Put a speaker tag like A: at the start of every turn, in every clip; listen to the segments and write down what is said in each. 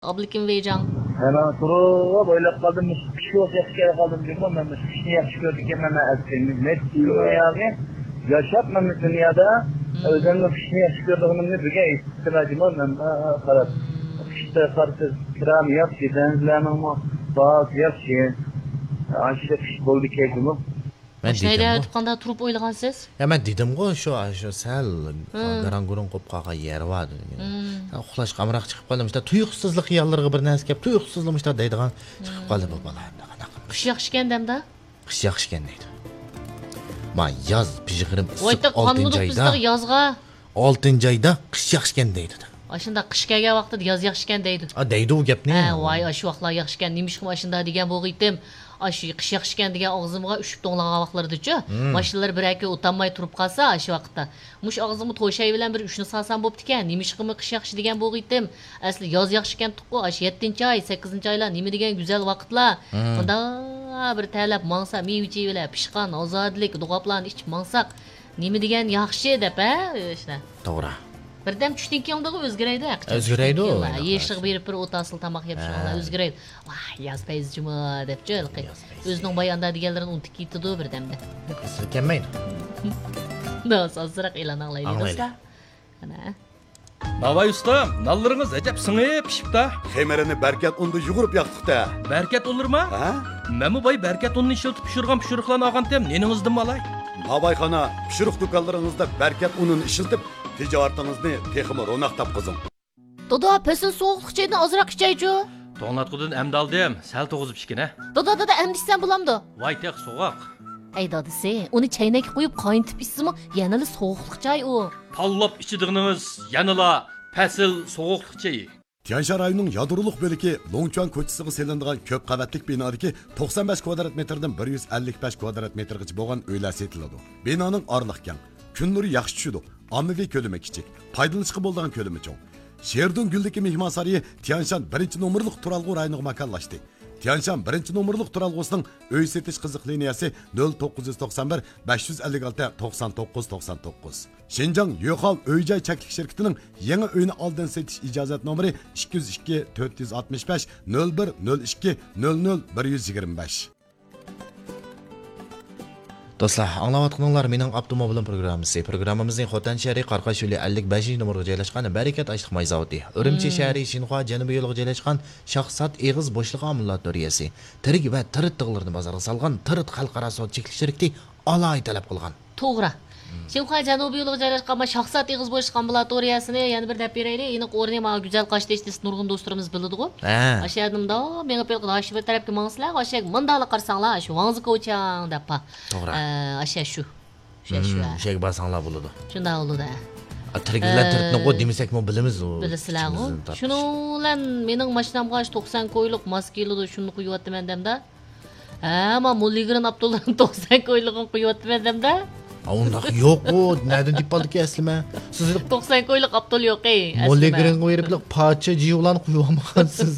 A: Ablikim Veycan.
B: Ana turib o'ylab qoldim, kishi yo'q yaxshi qoldim deb, men kishini yaxshi ko'rdik, men aytdim, net yo'g'i. Yashab men dunyoda o'zimni kishini yaxshi ko'rganimni birga aytdim, men qarab. Kishida qarsiz kiram yaxshi, denizlarning bak yaxshi. Ancha kishi bo'ldi keldimi?
A: Ben dedim qanda turib o'ylagansiz?
C: Ya men dedim-ku, shu sal garang-gurung qolib qolgan yeri bor. Uxlash qamroq chiqib qoldim, işte tuyuqsizlik xiyollarga bir narsa kelib, tuyuqsizlikda deydigan chiqib qoldi bu bola.
A: Qish yaxshi ekandamda?
C: Qish yaxshi ekan deydi. Men yoz pijig'irim
A: issiq 6-oyda. Yozga
C: 6-oyda qish yaxshi ekan deydi.
A: Aşında qış kelgan vaqtida yoz yaxshi ekan deydi.
C: Deydi u gapni.
A: Voy, shu vaqtlar yaxshi ekan, nimishqim ashunda degan bo'g'iydim. Shu qish yaxshi ekan degan og'zimga ushib to'nglagan vaqtlarda-chi, mashinalar bir aka o'tanmay turib qolsa, shu vaqtda mush og'zimni to'shay bilan bir uchni salsam bo'pti ekan. Nimishqimi qish yaxshi degan bo'g'iydim. Asli yoz yaxshi ekan-ku, 7-oy, 8-oylar nima degan go'zal vaqtlar. Bunda bir talab mansa, mevchi bilan pishqan ozodlik, duqaplarni ichib mansaq, nima degan yaxshi deb, ishna.
C: To'g'ri.
A: Birdam tushdan keyin unda o'zgaraydi.
C: O'zgaraydi.
A: Yeshiq berib bir o'tasıl tamoq yeyishlar o'zgaraydi. Vah, yoz payzimi debchi, o'zining bayonda deganlarini unutib ketdi birdamda.
C: Kelmaydi.
A: Do'st, azroq e'lon qilaylik do'stlar. Ana.
D: Navay ustam, nallarınız acep sınıp pişipta.
E: Xemerini berkat undu yugurub yaqtıqda.
D: Berkat olur mu?
E: Ha?
D: Memu bay berkat ununu işiltip pişirgan ağan tem, neningizdim malay?
E: Nabayxana, pişiriq do'konlaringizda berkat unini ishiltib, tijoratingizni texmi ro'naq topqizing.
A: Doda, pesin sovuqlikchayni azroq ichaychu.
D: To'nglatqudan emdaldim, sal to'g'izib pishkina.
A: Doda, emdishsan bo'lamdi.
D: Voy teq so'g'oq.
A: Ey dadisi, uni chaynakka qo'yib qayintib ichsimi, yanali sovuqlik chay u.
D: Tallab ichidig'iniz yanala pasil sovuqlik chayi.
E: Tianshan rayonining yadroliq bo'ligi Longchuan ko'chasiga selinadigan ko'p qavatlik binodagi 95 kvadrat metrdan 155 kvadrat metrgacha bo'lgan uylar setiladi. Binoning orliq keng, kun nuri yaxshi tushadi. Ommaviy ko'lami kichik, foydalanishga bo'ladigan ko'lami cho'ng. Sherdun Guldagi mehmon saroyi Tianshan 1-nomerlik turalg'u rayoniga makonlashdi. Tianshan 1-nomerlik turalg'usining uy setish qiziq liniyasi 0991 556 99 99. Şinjan Yo'qol uy-joy chaklik shirkatining yangi uyni oldin setish ijozat nomeri 202 465 01 02 00 125.
C: Do'stlar, anglayotganlar mening avtomobilim programmasi. Programmamizning Xotan shahri Qarqashuli 55-nomerga joylashgan Barakat Ashliq zavodi. Urumchi shahri Shinxua janubiy yo'liga joylashgan Shaxsat Eg'iz bo'shliq ambullatoriyasi. Tirik va tirit tig'larni bozorga solgan Tirit xalqaro sot cheklik shirkati alohida talab qilgan.
A: To'g'ri. Shinxua janubiy yo'liga joylashgan Shaxsat Eg'iz bo'shliq ambulatoriyasini yana bir deb beraylik. Aniq o'rni mana go'zal qashdesh nurg'un do'stlarimiz biladi-ku. Ashadimda menga bir qarshi bir tarafga manslar, ashak mundali qarsanglar, shu Vangzi ko'chang deb pa.
C: To'g'ri.
A: Asha shu.
C: Shek basanglar bo'ladi.
A: Shunda bo'ladi.
C: Tiriklar tiritni qo'y demasakmi bilamiz u.
A: Bilasizlar-ku. Shuni bilan mening mashinamga 90 ko'yliq maskilada shuni qo'yyapman demda. Ama Mulligrin Abdullahning 90 ko'yligini qo'yyapman demda.
C: Unda yo'q u, nereden deb qoldik aslima? Siz
A: 90 ko'yliq Abdul yo'q ey.
C: Mulligrin qo'yib parcha jiyulan qo'yolmagansiz.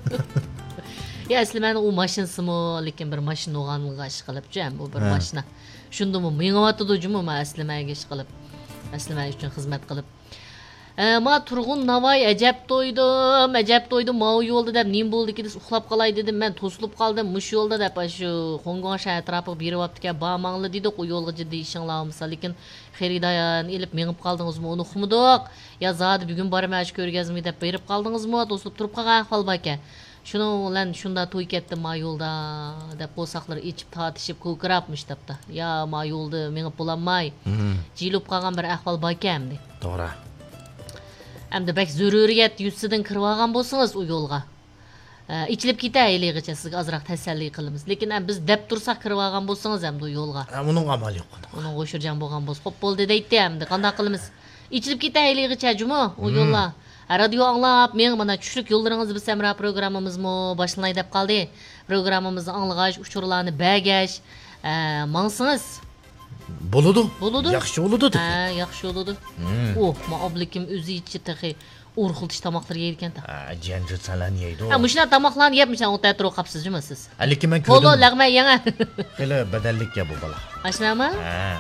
A: Ya aslida u mashinasimi, lekin bir mashina o'g'anliga ish qilibchi, bu bir mashina. Shundimi, mengavatdi jumi men aslimaga ish qilib, aslima uchun xizmat qilib. Ma turg'un Navoy ajab to'ydim, ma yo'lda deb nim bo'ldiki, uxlab qolay dedim, men to'silib qoldim, mush yo'lda deb shu Xongon shahar atrofiga berib olibdi-ku, bamangli dedi, u yo'lga jiddiy ishinglarmisa, lekin xaridayan elib menib qoldingizmi, uni uqmidiq. Ya zodi bugun bormash ko'rgazmi deb berib qoldingizmi, to'silib turib qolgan ahvol bor-ku. Shuni bilan shunda to'y ketdi ma yo'lda deb qo'saqlar ichib tortishib ko'krabmish debdi. Ya ma yo'lda menib bo'lolmay, jilib qolgan bir ahvol bor-ku.
C: To'g'ri.
A: Hamda bak zaruriyat yuzidan kirib olgan bo'lsangiz u yo'lga. Ichilib ketayligicha sizga azroq tasalli qilamiz. Lekin biz deb tursak kirib olgan bo'lsangiz ham u yo'lga.
C: Uning amali yo'q.
A: Uni o'shirjan bo'lgan bo'lsa, xo'p bo'ldi deydi hamda. Qanday qilamiz? Ichilib ketayligicha juma u yo'lga. Radio anglab, men mana tushlik yo'llaringizni bilsam programmamizmi boshlanay deb qoldi. Programmamizni anglag'ach, uchurlarni bagash, mansingiz
C: Bo'ladi.
A: Yaxshi bo'ladi. Yaxshi bo'ladi. Ma oblikim o'zi ichi taxi urxiltish tamoqlar yeydi ekan.
C: Janjitsalan yeydi.
A: Mushuna tamoqlarni yeyapmisan, o'ta turib qolibsiz-mi siz?
C: Lekin men ko'rdim.
A: Qo'lo lag'may yana.
C: Hali badallikka bu bola.
A: Ashnami?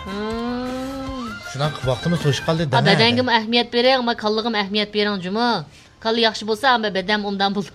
C: Shunaqa vaqtimiz to'shib qoldi da.
A: Badangim ahamiyat bering, ama kalligim ahamiyat bering juma. Kalli yaxshi bo'lsa, ama badam undan bo'ldi.